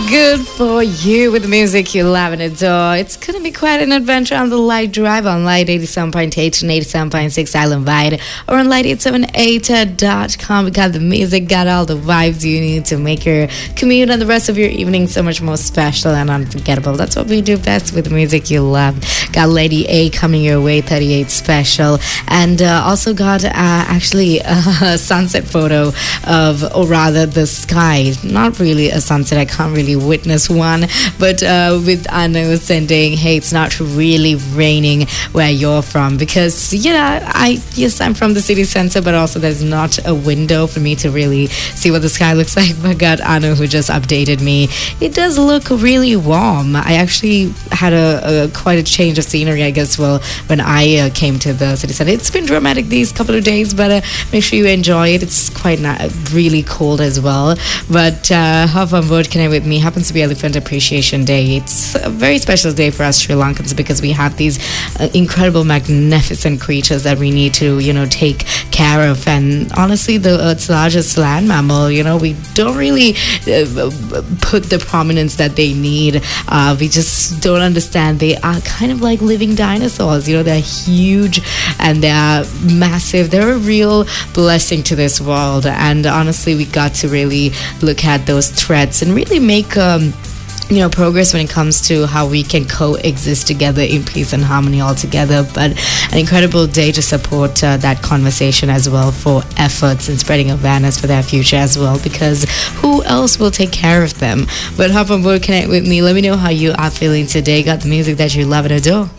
Good for you with the music you love and adore. It's going to be quite an adventure on the Light Drive on Light 87.8 and 87.6 Island Wide or on light878.com. We got the music, got all the vibes you need to make your commute and the rest of your evening so much more special and unforgettable. That's what we do best with the music you love. Got Lady A coming your way, 38 special, and also got actually a sunset photo of, or rather the sky. Not really a sunset, I can't really witness one, but with Anu sending, hey, it's not really raining where you're from, because I'm from the city center, but also there's not a window for me to really see what the sky looks like. But got Anu who just updated me, it does look really warm. I actually had a quite a change of scenery, I guess, well, when I came to the city center. It's been dramatic these couple of days, but make sure you enjoy it. It's quite really cold as well, but hop on board, connect with me. Happens to be Elephant Appreciation Day. It's a very special day for us Sri Lankans because we have these incredible, magnificent creatures that we need to, take care of. And honestly, the Earth's largest land mammal, we don't really put the prominence that they need. We just don't understand. They are kind of like living dinosaurs. They're huge and they're massive. They're a real blessing to this world. And honestly, we got to really look at those threats and really make progress when it comes to how we can coexist together in peace and harmony all together. But an incredible day to support that conversation as well, for efforts in spreading awareness for their future as well, because who else will take care of them? But hop on board, connect with me. Let me know how you are feeling today. Got the music that you love and adore.